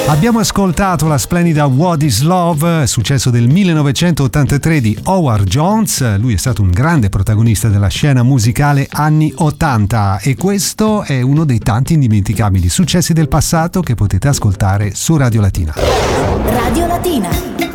Abbiamo ascoltato la splendida What is Love, successo del 1983 di Howard Jones. Lui è stato un grande protagonista della scena musicale anni 80 e questo è uno dei tanti indimenticabili successi del passato che potete ascoltare su Radio Latina. Radio Latina.